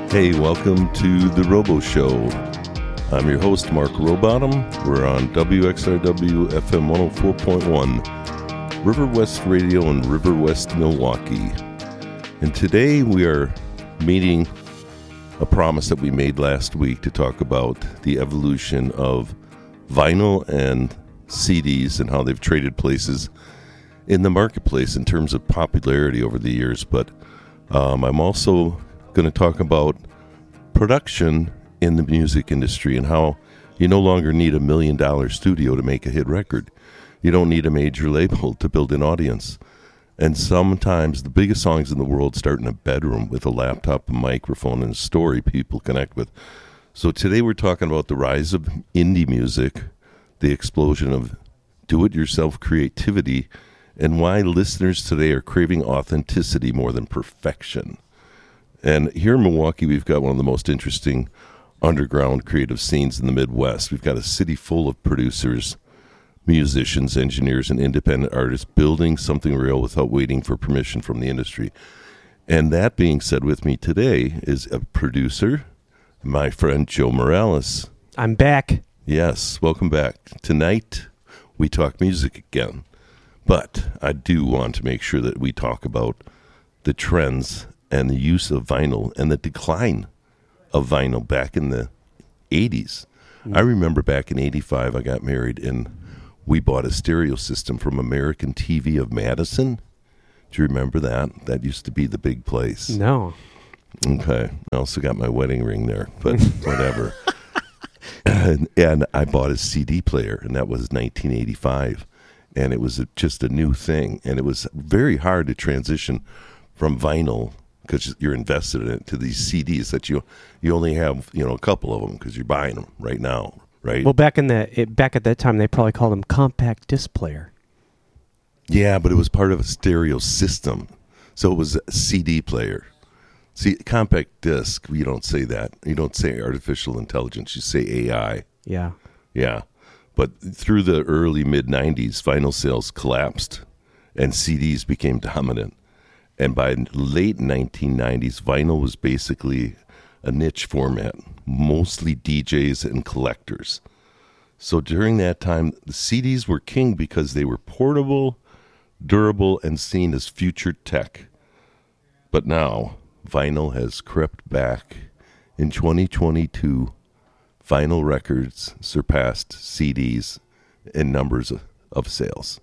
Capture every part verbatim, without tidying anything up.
Hey, welcome to The Robo Show. I'm your host, Mark Rowbottom. We're on W X R W F M one oh four point one, River West Radio in River West, Milwaukee. And today we are meeting a promise that we made last week to talk about the evolution of vinyl and C Ds and how they've traded places in the marketplace in terms of popularity over the years. But um, I'm also going to talk about production in the music industry and how you no longer need a million dollar studio to make a hit record. You don't need a major label to build an audience. And sometimes the biggest songs in the world start in a bedroom with a laptop, a microphone, and a story people connect with. So today we're talking about the rise of indie music, the explosion of do-it-yourself creativity, and why listeners today are craving authenticity more than perfection. And here in Milwaukee, we've got one of the most interesting underground creative scenes in the Midwest. We've got a city full of producers, musicians, engineers, and independent artists building something real without waiting for permission from the industry. And that being said, with me today is a producer, my friend Joe Morales. I'm back. Yes, welcome back. Tonight, we talk music again. But I do want to make sure that we talk about the trends and the use of vinyl and the decline of vinyl back in the eighties. Mm. I remember back in eighty-five, I got married and we bought a stereo system from American T V of Madison. Do you remember that? That used to be the big place. No. Okay. I also got my wedding ring there, but whatever. and, and I bought a C D player, and that was nineteen eighty-five. And it was a, just a new thing. And it was very hard to transition from vinyl, because you're invested in it, to these C Ds that you you only have, you know, a couple of them because you're buying them right now, right? Well, back in the it, back at that time, they probably called them compact disc player. Yeah, but it was part of a stereo system, so it was a C D player. See, compact disc, you don't say that. You don't say artificial intelligence. You say A I. Yeah. Yeah. But through the early mid nineties, vinyl sales collapsed, and C Ds became dominant. And by late nineteen nineties, vinyl was basically a niche format, mostly D Js and collectors. So during that time, the C Ds were king because they were portable, durable, and seen as future tech. But now, vinyl has crept back. In twenty twenty-two, vinyl records surpassed C Ds in numbers of, of sales.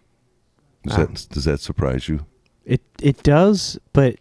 Does, wow. that, does that surprise you? It it does, but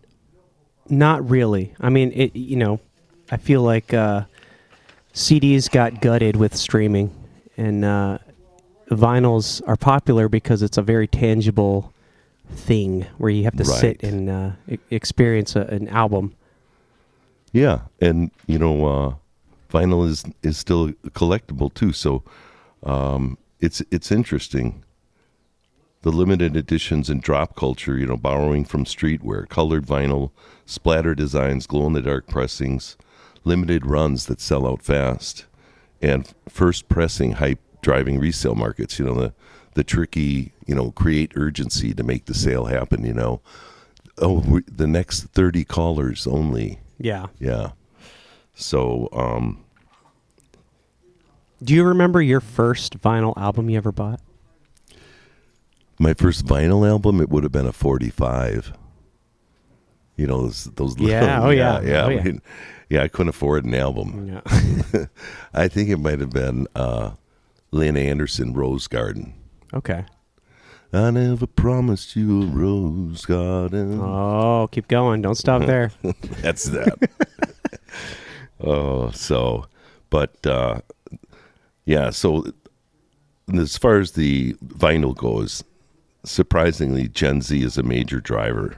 not really. I mean, it. You know, I feel like uh, C Ds got gutted with streaming, and uh, vinyls are popular because it's a very tangible thing where you have to right. sit and uh, e- experience a, an album. Yeah, and you know, uh, vinyl is is still collectible too. So um, it's it's interesting. The limited editions and drop culture, you know, borrowing from streetwear, colored vinyl, splatter designs, glow-in-the-dark pressings, limited runs that sell out fast, and first pressing hype driving resale markets, you know, the, the tricky, you know, create urgency to make the sale happen, you know. Oh, we, the next thirty callers only. Yeah. Yeah. So, um... do you remember your first vinyl album you ever bought? My first vinyl album, it would have been a forty-five. You know, those, those yeah, little, oh yeah, yeah, oh, I yeah. mean, yeah. I couldn't afford an album. Yeah. I think it might have been uh, Lynn Anderson, Rose Garden. Okay. I never promised you a rose garden. Oh, keep going! Don't stop there. That's that. oh, so, but uh, yeah. So, as far as the vinyl goes, surprisingly, Gen Z is a major driver.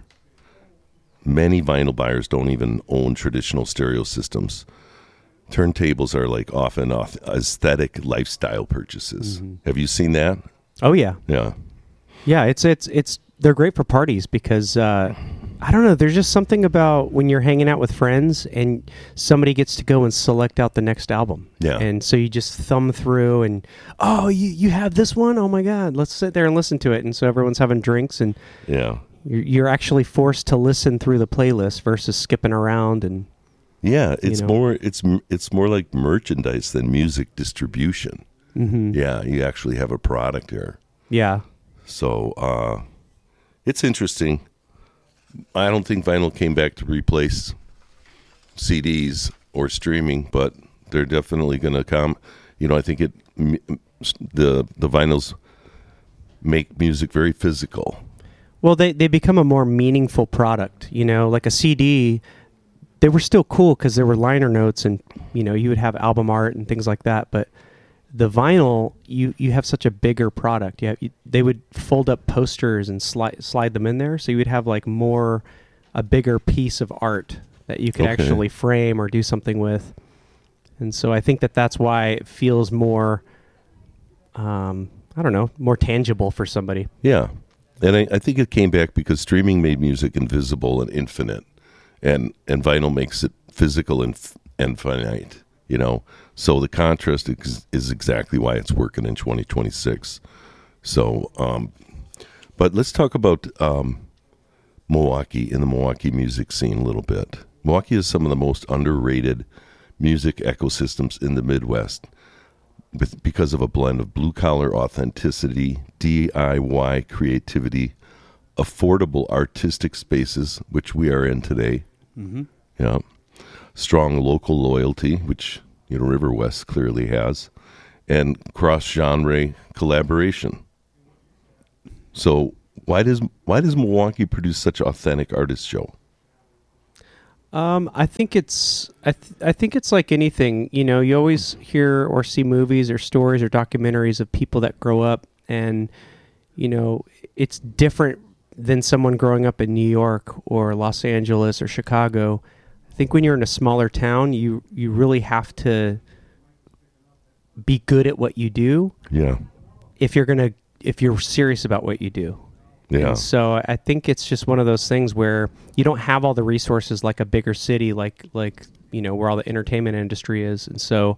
Many vinyl buyers don't even own traditional stereo systems. Turntables are like often off aesthetic lifestyle purchases. Mm-hmm. Have you seen that? Oh yeah, yeah, yeah. It's it's it's they're great for parties because uh, I don't know. There's just something about when you're hanging out with friends and somebody gets to go and select out the next album. Yeah. And so you just thumb through and, oh, you, you have this one? Oh, my God. Let's sit there and listen to it. And so everyone's having drinks and yeah, you're, you're actually forced to listen through the playlist versus skipping around. And Yeah, it's know? more it's m- it's more like merchandise than music distribution. Mm-hmm. Yeah, you actually have a product here. Yeah. So uh, it's interesting. I don't think vinyl came back to replace C Ds or streaming, but they're definitely going to come. You know, I think it m- the the vinyls make music very physical. Well, they, they become a more meaningful product, you know, like a C D. They were still cool because there were liner notes and, you know, you would have album art and things like that. But the vinyl, you, you have such a bigger product. You have, you, they would fold up posters and slide slide them in there. So you would have like more, a bigger piece of art that you could Okay. actually frame or do something with. And so I think that that's why it feels more, um, I don't know, more tangible for somebody. Yeah. And I, I think it came back because streaming made music invisible and infinite. And and vinyl makes it physical and, f- and finite, you know. So the contrast is, is exactly why it's working in twenty twenty-six. So, um, but let's talk about um, Milwaukee and the Milwaukee music scene a little bit. Milwaukee is some of the most underrated music ecosystems in the Midwest with, because of a blend of blue-collar authenticity, D I Y creativity, affordable artistic spaces, which we are in today. Mm-hmm. Yeah. Strong local loyalty, which, you know, River West clearly has, and cross-genre collaboration. So why does why does Milwaukee produce such authentic artists, Joe? Um, I think it's I th- I think it's like anything. You know, you always hear or see movies or stories or documentaries of people that grow up, and you know, it's different than someone growing up in New York or Los Angeles or Chicago. I think when you're in a smaller town, you you really have to be good at what you do Yeah. if you're gonna if you're serious about what you do. Yeah. And so I think it's just one of those things where you don't have all the resources like a bigger city, like like you know where all the entertainment industry is, and so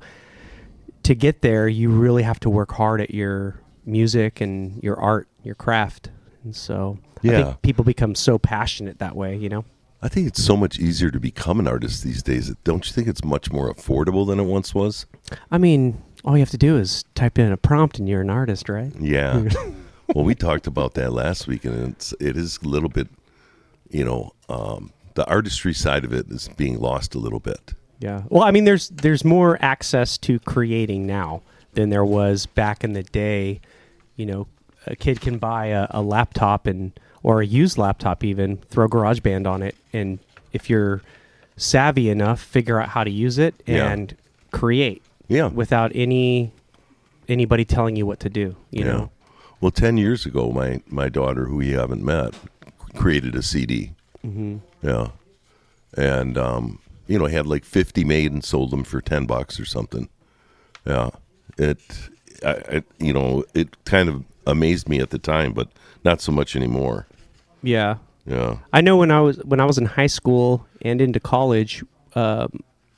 to get there, you really have to work hard at your music and your art, your craft. And so I Yeah. think people become so passionate that way, you know. I think it's so much easier to become an artist these days. Don't you think it's much more affordable than it once was? I mean, all you have to do is type in a prompt and you're an artist, right? Yeah. Well, we talked about that last week, and it's it is a little bit, you know, um, the artistry side of it is being lost a little bit. Yeah. Well, I mean, there's there's more access to creating now than there was back in the day. You know, a kid can buy a, a laptop and or a used laptop even, throw GarageBand on it, and if you're savvy enough, figure out how to use it and Yeah. create Yeah. without any anybody telling you what to do. You Yeah. know. Well, ten years ago, my, my daughter, who we haven't met, created a C D. Mm-hmm. Yeah. And, um, you know, had like fifty made and sold them for ten bucks or something. Yeah. It, I, it, you know, it kind of amazed me at the time, but not so much anymore. Yeah. Yeah. I know when I was when I was in high school and into college, um,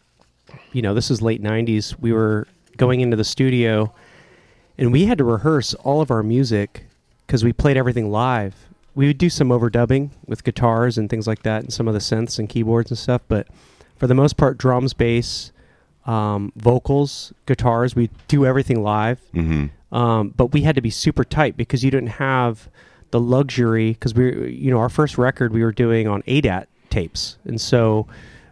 you know, this is late nineties. We were going into the studio, and we had to rehearse all of our music because we played everything live. We would do some overdubbing with guitars and things like that, and some of the synths and keyboards and stuff. But for the most part, drums, bass, um, vocals, guitars, we do everything live. Mm-hmm. Um, but we had to be super tight because you didn't have the luxury, because we, you know, our first record we were doing on A D A T tapes, and so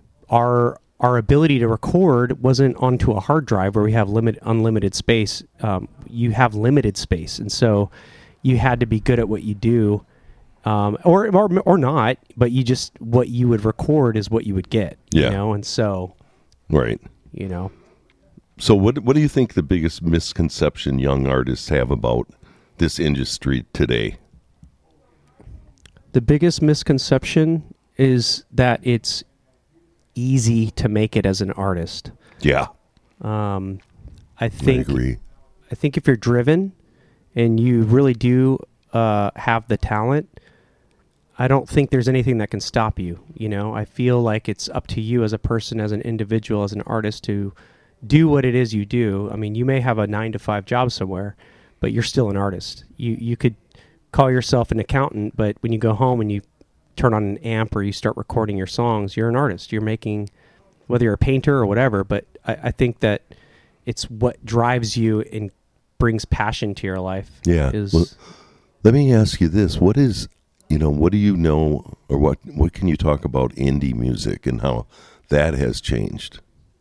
our our ability to record wasn't onto a hard drive where we have limit unlimited space. Um, you have limited space, and so you had to be good at what you do, um, or, or or not. But you just what you would record is what you would get. Yeah. You know, and so Right. you know. So what what do you think the biggest misconception young artists have about this industry today? The biggest misconception is that it's easy to make it as an artist. Yeah. Um, I think I agree. I think if you're driven and you really do uh, have the talent, I don't think there's anything that can stop you. You know, I feel like it's up to you as a person, as an individual, as an artist to do what it is you do. I mean, you may have a nine to five job somewhere, but you're still an artist. You you could call yourself an accountant, but when you go home and you turn on an amp or you start recording your songs, you're an artist. You're making whether you're a painter or whatever. But I, I think that it's what drives you and brings passion to your life. Yeah. Is Well, let me ask you this: What is, you know, what do you know, or what what can you talk about indie music and how that has changed?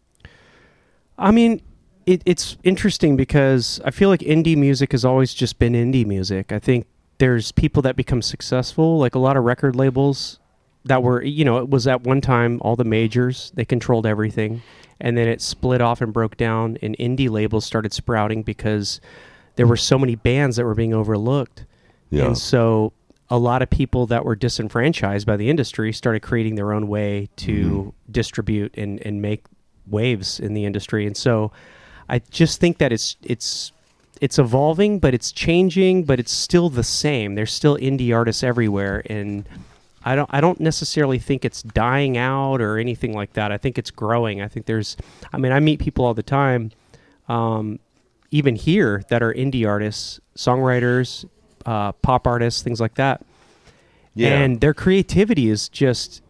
I mean, it, it's interesting because I feel like indie music has always just been indie music. I think there's people that become successful, like a lot of record labels that were, you know, it was at one time all the majors, they controlled everything. And then it split off and broke down, and indie labels started sprouting because there were so many bands that were being overlooked. Yeah. And so a lot of people that were disenfranchised by the industry started creating their own way to mm-hmm. distribute and, and make waves in the industry. And so I just think that it's it's it's evolving, but it's changing, but it's still the same. There's still indie artists everywhere, and I don't I don't necessarily think it's dying out or anything like that. I think it's growing. I think there's I mean I meet people all the time, um, even here, that are indie artists, songwriters, uh, pop artists, things like that. Yeah. And their creativity is just,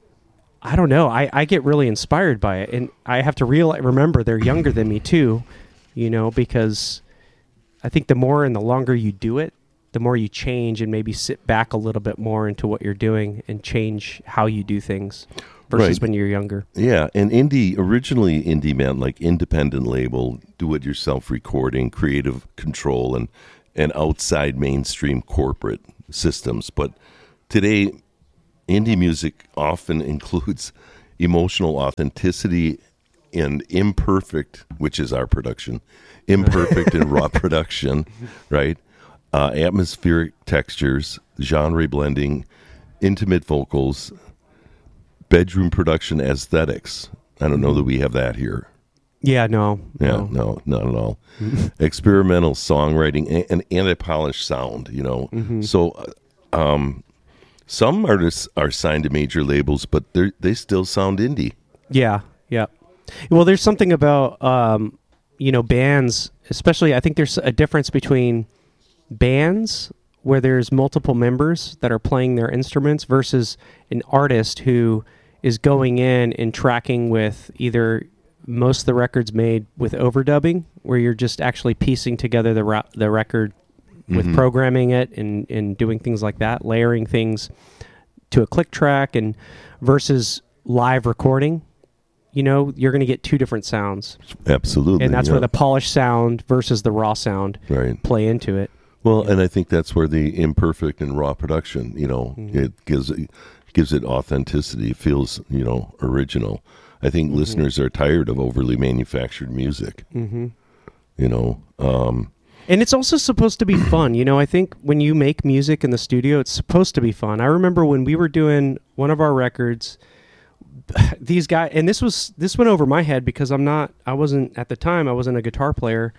I don't know. I, I get really inspired by it, and I have to real remember they're younger than me too, you know, because I think the more and the longer you do it, the more you change and maybe sit back a little bit more into what you're doing and change how you do things versus right. when you're younger. Yeah, and indie, originally indie meant like independent label, do-it-yourself recording, creative control, and, and outside mainstream corporate systems. But today, indie music often includes emotional authenticity and imperfect, which is our production, imperfect and raw production, right? Uh, atmospheric textures, genre blending, intimate vocals, bedroom production aesthetics. I don't know that we have that here. Yeah, no. Yeah, no, no not at all. Experimental songwriting and, and anti-polished sound, you know. Mm-hmm. So, um, some artists are signed to major labels, but they they still sound indie. Yeah, yeah. Well, there's something about, um, you know, bands, especially, I think there's a difference between bands where there's multiple members that are playing their instruments versus an artist who is going in and tracking with either most of the records made with overdubbing, where you're just actually piecing together the ra- the record with mm-hmm. programming it and, and doing things like that, layering things to a click track, and versus live recording. You know, you're going to get two different sounds. Absolutely. And that's yeah. where the polished sound versus the raw sound right. play into it. Well, yeah. and I think that's where the imperfect and raw production, you know, mm-hmm. it gives it, gives it authenticity, feels, you know, original. I think mm-hmm. listeners are tired of overly manufactured music, mm-hmm. you know. Um, and it's also supposed to be fun. You know, I think when you make music in the studio, it's supposed to be fun. I remember when we were doing one of our records, these guys, and this was, this went over my head because I'm not, I wasn't, at the time, I wasn't a guitar player.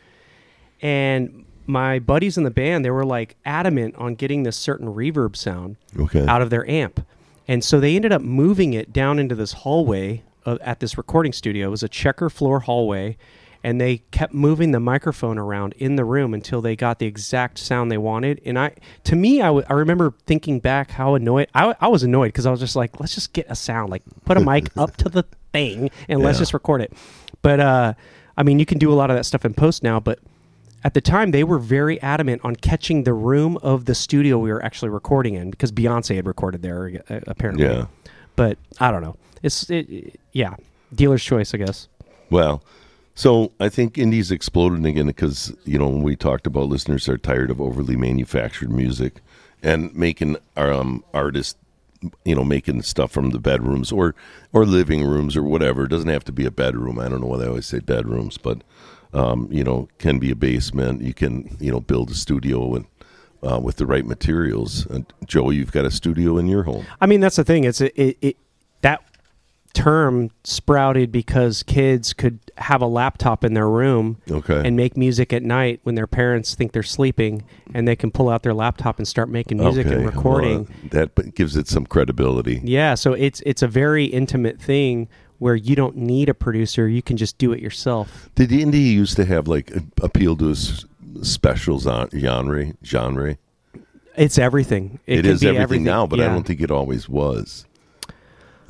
And my buddies in the band, they were like adamant on getting this certain reverb sound okay. out of their amp. And so they ended up moving it down into this hallway uh, at this recording studio. It was a checker floor hallway. And they kept moving the microphone around in the room until they got the exact sound they wanted. And I, to me, I, w- I remember thinking back how annoyed, I, I was annoyed because I was just like, let's just get a sound, like put a mic up to the thing and yeah. let's just record it. But, uh, I mean, you can do a lot of that stuff in post now, but at the time they were very adamant on catching the room of the studio we were actually recording in, because Beyonce had recorded there, uh, apparently. Yeah. But I don't know. It's, it, it, yeah, dealer's choice, I guess. Well, so I think indie's exploded again because, you know, when we talked about listeners are tired of overly manufactured music and making um, artists, you know, making stuff from the bedrooms or, or living rooms or whatever. It doesn't have to be a bedroom. I don't know why they always say bedrooms, but, um, you know, can be a basement. You can, you know, build a studio and uh, with the right materials. And Joe, you've got a studio in your home. I mean, that's the thing. It's a, it, it that term sprouted because kids could have a laptop in their room okay. and make music at night when their parents think they're sleeping, and they can pull out their laptop and start making music okay. and recording. Well, that gives it some credibility. Yeah, so it's it's a very intimate thing where you don't need a producer. You can just do it yourself. Did indie used to have like appeal to a special genre? Genre? It's everything. It, it can is be everything, everything now, but yeah. I don't think it always was.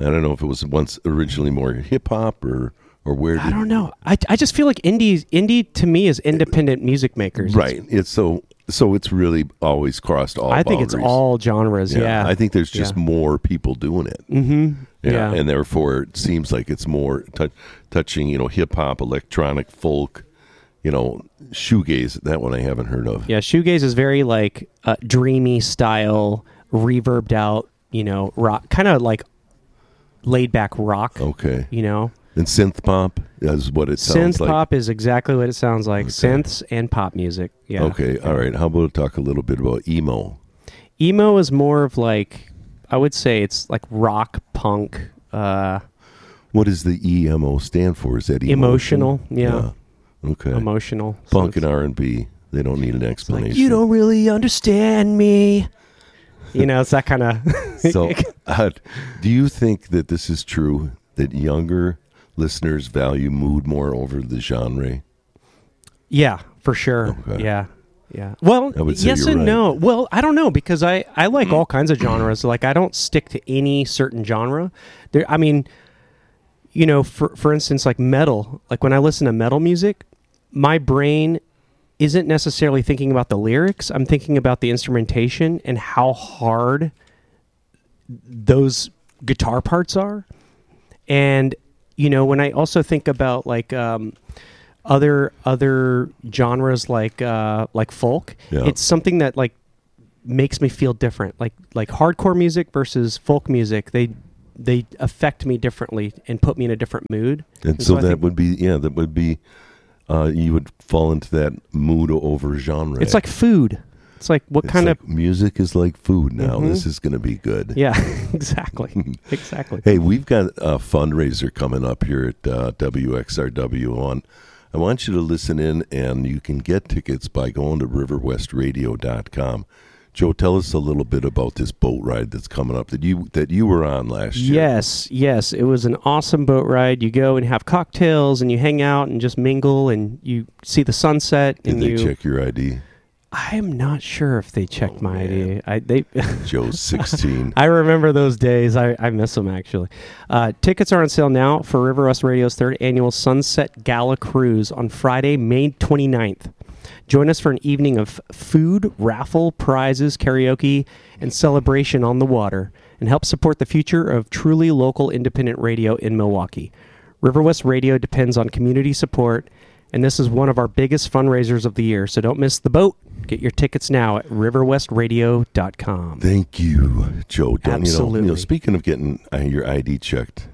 I don't know if it was once originally more hip hop or or where. I don't know. I, I just feel like indie indie to me is independent music makers. Right. It's, it's so so it's really always crossed all. I think boundaries. it's all genres. Yeah. yeah. I think there's just yeah. more people doing it. Mm-hmm. Yeah. yeah. And therefore, it seems like it's more t- touching, you know, hip hop, electronic, folk, you know, shoegaze. That one I haven't heard of. Yeah, shoegaze is very like uh, dreamy style, reverbed out, you know, rock, kind of like laid back rock. Okay. You know. And synth pop is what it sounds synth like. Synth pop is exactly what it sounds like. Okay. Synths and pop music. Yeah. Okay. Yeah. All right. How about talk a little bit about emo? Emo is more of like, I would say it's like rock punk. Uh, what does the E M O stand for? Is that emotion? Emotional? Yeah. yeah. Okay. Emotional. Punk so and R and B. They don't need an explanation. Like, you don't really understand me. You know, it's that kind of. So, uh, do you think that this is true, that younger listeners value mood more over the genre? Yeah, for sure. Okay. Yeah. Yeah. Well, I would say yes you're and right. no. Well, I don't know because I, I like all kinds of genres. Like I don't stick to any certain genre. There I mean, you know, for for instance like metal, like when I listen to metal music, my brain isn't necessarily thinking about the lyrics. I'm thinking about the instrumentation and how hard those guitar parts are. And you know, when I also think about like um, other other genres like uh, like folk, Yeah. it's something that like makes me feel different. Like like hardcore music versus folk music, they they affect me differently and put me in a different mood. And, And so, so I that think- would be, yeah, that would be, uh, you would fall into that mood over genre. It's like food. It's like what It's kind like of music is like food now. Mhm. This is going to be good. yeah, exactly, exactly. Hey, we've got a fundraiser coming up here at uh, W X R W on. I want you to listen in, and you can get tickets by going to river west radio dot com. Joe, tell us a little bit about this boat ride that's coming up that you that you were on last year. Yes, yes. It was an awesome boat ride. You go and have cocktails and you hang out and just mingle and you see the sunset. Did and they you, check your I D? I'm not sure if they checked Oh, my man. I D. I, they, Joe's sixteen. I remember those days. I, I miss them, actually. Uh, tickets are on sale now for River West Radio's third annual Sunset Gala Cruise on Friday, May twenty-ninth. Join us for an evening of food, raffle, prizes, karaoke, and celebration on the water, and help support the future of truly local independent radio in Milwaukee. River West Radio depends on community support, and this is one of our biggest fundraisers of the year, so don't miss the boat. Get your tickets now at river west radio dot com. Thank you, Joe. Don, Absolutely. You know, you know, speaking of getting uh, your I D checked,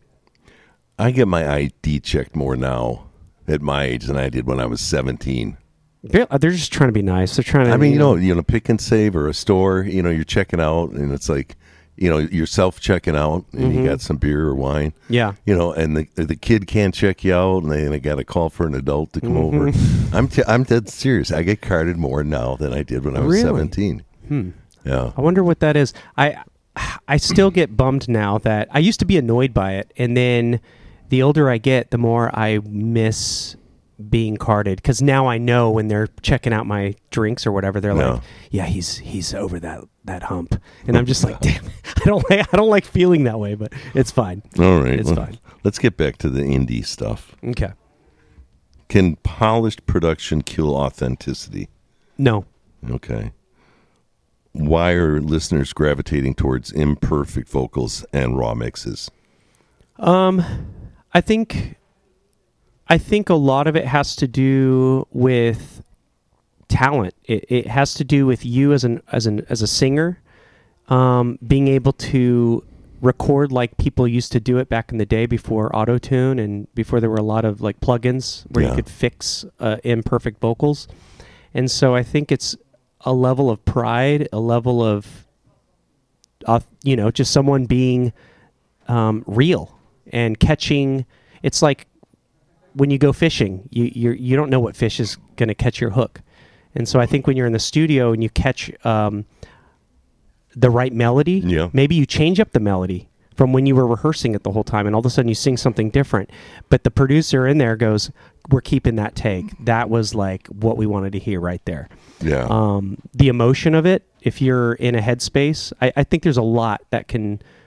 I get my I D checked more now at my age than I did when I was seventeen. They're, they're just trying to be nice. They're trying to. I mean, you know, you know, Pick and Save or a store, you know, you're checking out, and it's like, you know, you're self checking out, and Mhm. you got some beer or wine, Yeah. you know, and the the kid can't check you out, and they, they got to call for an adult to come over. Mhm. I'm t- I'm dead serious. I get carded more now than I did when I was Really? seventeen. Hmm. Yeah. I wonder what that is. I I still get bummed now that I used to be annoyed by it, and then the older I get, the more I miss being carded because now I know when they're checking out my drinks or whatever, they're Yeah. like, "Yeah, he's he's over that that hump," and I'm just like, "Damn, I don't like I don't like feeling that way," but it's fine. All right. It's well, fine. Let's get back to the indie stuff. Okay. Can polished production kill authenticity? No. Okay. Why are listeners gravitating towards imperfect vocals and raw mixes? Um, I think, I think a lot of it has to do with talent. It, it has to do with you as an as an as a singer, um, being able to record like people used to do it back in the day before auto-tune and before there were a lot of like plugins where Yeah. you could fix uh, imperfect vocals. And so I think it's a level of pride, a level of, uh, you know, just someone being um, real and catching. It's like when you go fishing, you you you don't know what fish is going to catch your hook, and so I think when you're in the studio and you catch um, the right melody, Yeah. maybe you change up the melody from when you were rehearsing it the whole time, and all of a sudden you sing something different. But the producer in there goes, "We're keeping that take. That was like what we wanted to hear right there." Yeah. Um, the emotion of it, if you're in a headspace, I, I think there's a lot that can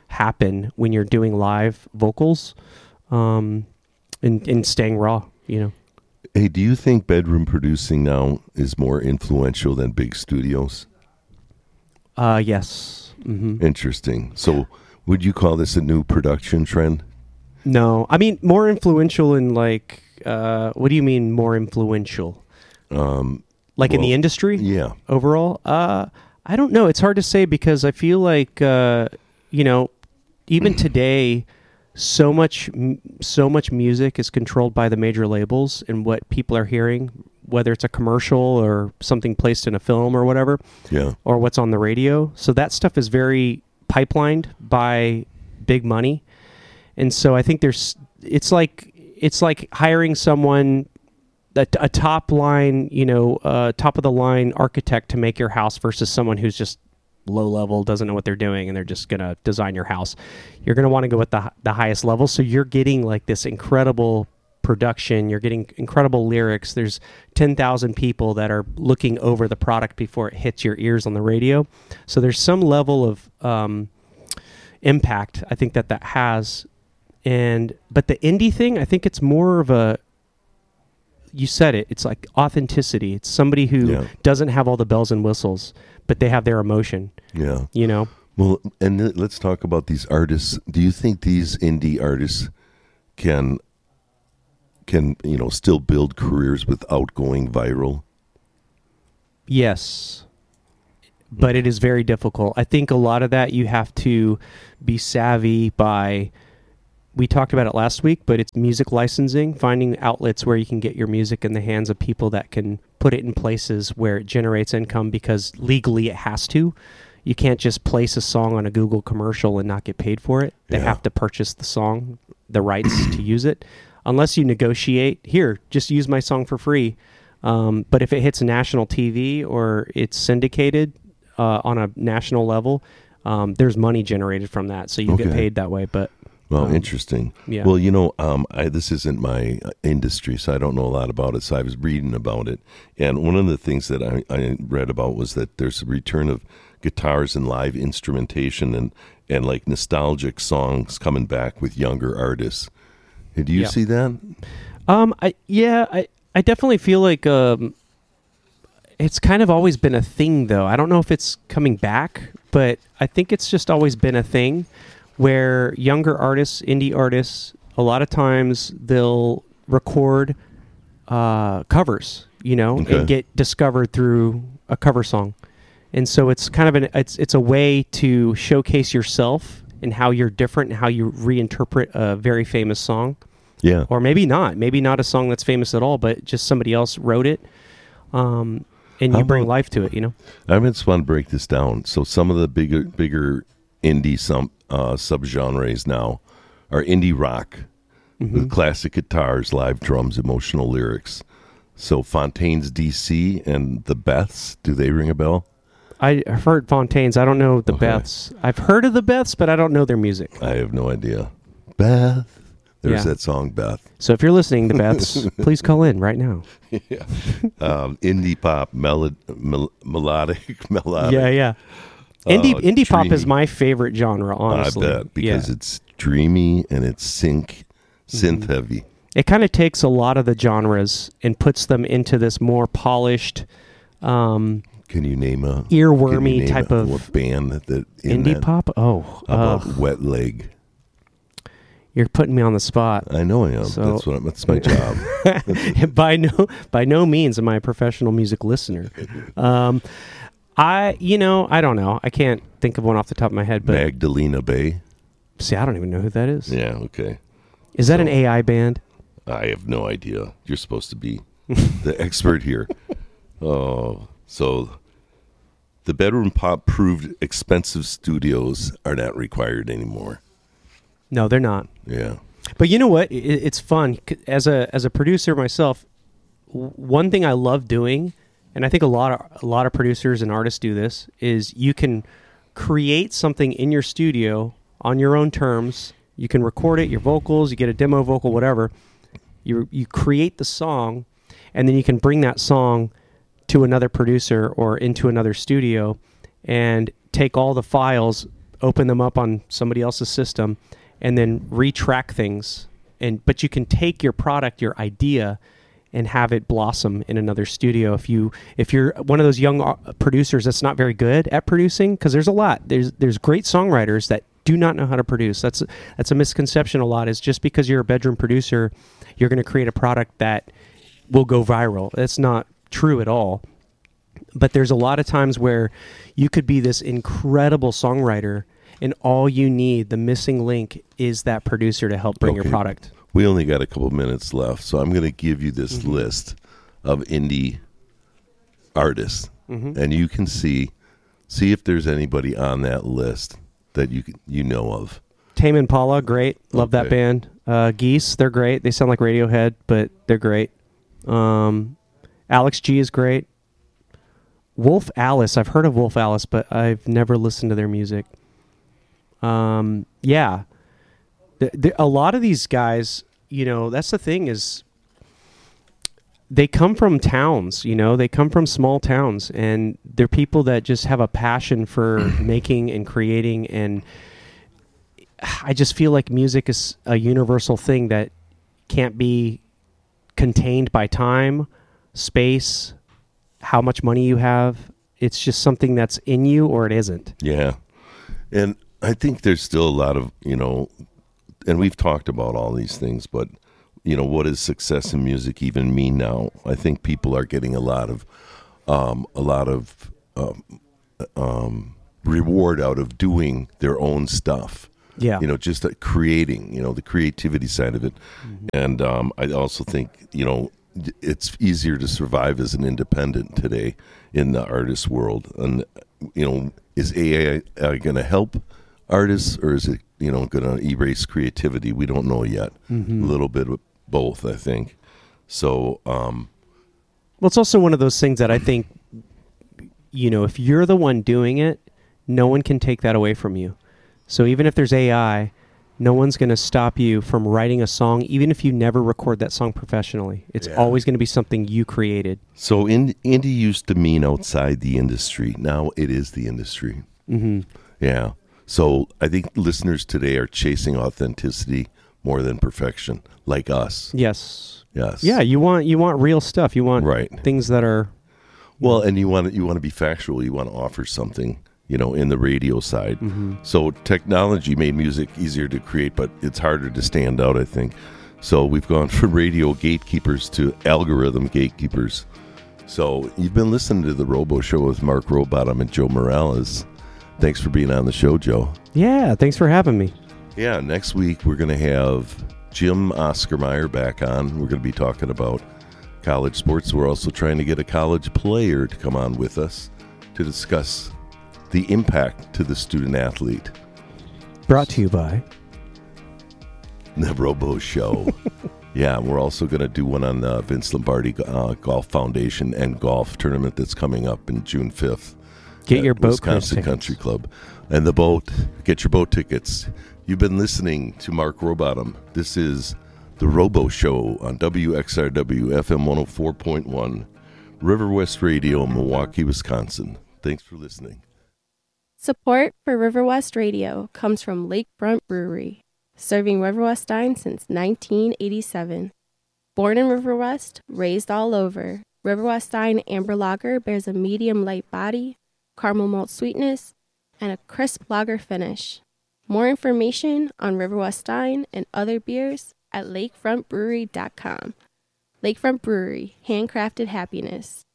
happen when you're doing live vocals, um, and, and staying raw, you know. Hey, do you think bedroom producing now is more influential than big studios? Uh, yes. Mm-hmm. Interesting. So would you call this a new production trend? No. I mean, more influential in like, uh, what do you mean more influential? Um, like well, in the industry? Yeah. Overall? Uh, I don't know. It's hard to say because I feel like, uh, you know, even today, so much, so much music is controlled by the major labels and what people are hearing, whether it's a commercial or something placed in a film or whatever, yeah, or what's on the radio. So that stuff is very pipelined by big money, and so I think there's, it's like it's like hiring someone, a, a top line, you know, uh, top of the line architect to make your house versus someone who's just low level, doesn't know what they're doing, and they're just going to design your house. You're going to want to go at the the highest level. So you're getting like this incredible production. You're getting incredible lyrics. There's ten thousand people that are looking over the product before it hits your ears on the radio. So there's some level of um, impact, I think, that that has. And but the indie thing, I think it's more of a, you said it, it's like authenticity. It's somebody who yeah. doesn't have all the bells and whistles, but they have their emotion. Yeah. You know? Well, and th- let's talk about these artists. Do you think these indie artists can, can you know, still build careers without going viral? Yes. But it is very difficult. I think a lot of that you have to be savvy by, we talked about it last week, but it's music licensing, finding outlets where you can get your music in the hands of people that can put it in places where it generates income, because legally it has to. You can't just place a song on a Google commercial and not get paid for it. They Yeah. have to purchase the song, the rights to use it. Unless you negotiate, here, just use my song for free. Um, but if it hits national T V or it's syndicated uh, on a national level, um, there's money generated from that. So you Okay. get paid that way. But Well, Um, interesting. yeah. Well, you know, um, I, this isn't my uh, industry, so I don't know a lot about it. So I was reading about it. And one of the things that I, I read about was that there's a return of guitars and live instrumentation and, and like nostalgic songs coming back with younger artists. Hey, do you Yeah. see that? Um, I yeah, I I definitely feel like um, it's kind of always been a thing, though. I don't know if it's coming back, but I think it's just always been a thing where younger artists, indie artists, a lot of times they'll record uh, covers, you know, Okay. and get discovered through a cover song, and so it's kind of an it's it's a way to showcase yourself and how you're different and how you reinterpret a very famous song. Yeah. Or maybe not. Maybe not a song that's famous at all, but just somebody else wrote it, um, and How you bring about- life to it, you know? I just want to break this down. So some of the bigger bigger indie some uh, subgenres now are indie rock with classic guitars, live drums, emotional lyrics. So Fontaine's D C and the Beths, do they ring a bell? I, I've heard Fontaines. I don't know the Okay. Beths. I've heard of the Beths, but I don't know their music. I have no idea. Beth. There's Yeah. that song, Beth. So if you're listening, the Beths, please call in right now. yeah. Um, indie pop, melod- mel- melodic, melodic. Yeah, yeah. Indie Oh, indie pop is dreamy. my favorite genre, honestly. I bet, because yeah. it's dreamy and it's sync, synth Mm-hmm. heavy. It kind of takes a lot of the genres and puts them into this more polished, um, Can you name a earwormy can you name type a, of what band that, that in indie that? pop. Oh, How about ugh. Wet Leg? You're putting me on the spot. I know I am. So- that's what. That's my job. by no by no means am I a professional music listener. Um, I you know I don't know. I can't think of one off the top of my head. But Magdalena Bay. see, I don't even know who that is. Yeah. Okay. Is that an So- A I band? I have no idea. You're supposed to be the expert here. Oh, so the bedroom pop proved expensive studios are not required anymore. No, they're not. Yeah. But you know what? It, it's fun C- as a as a producer myself. w- One thing I love doing, and I think a lot of a lot of producers and artists do this, is you can create something in your studio on your own terms. You can record it, your vocals, you get a demo vocal, whatever. You you create the song, and then you can bring that song to another producer or into another studio, and take all the files open them up on somebody else's system, and then retrack things. And but you can take your product, your idea, and have it blossom in another studio. If you if you're one of those young producers that's not very good at producing, because there's a lot. There's there's great songwriters that do not know how to produce. That's that's a misconception a lot. Is just because you're a bedroom producer, you're going to create a product that will go viral. That's not true at all. But there's a lot of times where you could be this incredible songwriter, and all you need, the missing link, is that producer to help bring Okay. your product. We only got a couple minutes left, so I'm going to give you this Mm-hmm. list of indie artists, Mm-hmm. and you can see see if there's anybody on that list that you you know of. Tame Impala, great. Love that Okay. band. Uh, Geese, they're great. They sound like Radiohead, but they're great. Um, Alex G is great. Wolf Alice, I've heard of Wolf Alice, but I've never listened to their music. Um, yeah. The, the, a lot of these guys, you know, that's the thing is they come from towns, you know, they come from small towns, and they're people that just have a passion for making and creating. And I just feel like music is a universal thing that can't be contained by time, space, how much money you have. It's just something that's in you or it isn't. Yeah, and I think there's still a lot of, you know, and we've talked about all these things, but, you know, what does success in music even mean now? I think people are getting a lot of, um, a lot of um, um, reward out of doing their own stuff. Yeah. You know, just uh, creating, you know, the creativity side of it. Mm-hmm. And um, I also think, you know, it's easier to survive as an independent today in the artist world. And, you know, is A I uh, going to help artists, or is it, you know, going to erase creativity? We don't know yet. Mm-hmm. A little bit of both, I think. So, um, Well, it's also one of those things that I think, you know, if you're the one doing it, no one can take that away from you. So even if there's A I, no one's going to stop you from writing a song, even if you never record that song professionally. It's Yeah. always going to be something you created. so in, indie used to mean outside the industry. Now it is the industry. Mm-hmm. Yeah. So I think listeners today are chasing authenticity more than perfection, like us. Yes. Yes. Yeah, you want you want real stuff. You want Right. things that are Well, and you want you want to be factual. You want to offer something, you know, in the radio side. Mm-hmm. So technology made music easier to create, but it's harder to stand out, I think. So we've gone from radio gatekeepers to algorithm gatekeepers. So you've been listening to the Robo Show with Mark Rowbottom and Joe Morales. Thanks for being on the show, Joe. Yeah, thanks for having me. Yeah, next week we're going to have Jim Oscarmeyer back on. We're going to be talking about college sports. We're also trying to get a college player to come on with us to discuss the impact to the student athlete. Brought to you by The Robo Show. Yeah, we're also going to do one on the Vince Lombardi uh, Golf Foundation and golf tournament that's coming up in June fifth. Get at your boat cruise Wisconsin tickets. Country Club. And the boat, get your boat tickets. You've been listening to Mark Rowbottom. This is The Robo Show on W X R W F M one oh four point one, River West Radio, Milwaukee, Wisconsin. Thanks for listening. Support for River West Radio comes from Lakefront Brewery, serving River West Stein since nineteen eighty-seven. Born in River West, raised all over, River West Stein Amber Lager bears a medium light body, caramel malt sweetness, and a crisp lager finish. More information on River West Stein and other beers at lakefront brewery dot com. Lakefront Brewery, handcrafted happiness.